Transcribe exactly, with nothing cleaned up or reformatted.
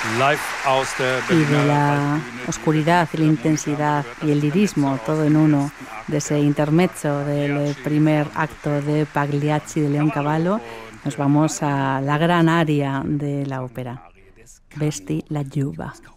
y de la oscuridad y la intensidad y el lirismo, todo en uno, de ese intermezzo del primer acto de Pagliacci de Leoncavallo, nos vamos a la gran aria de la ópera, Vesti la Giuba.